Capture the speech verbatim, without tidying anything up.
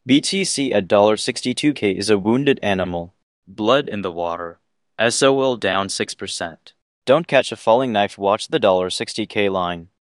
B T C at sixty-two K is a wounded animal. Blood in the water. S O L down six percent. Don't catch a falling knife, watch the sixty K line.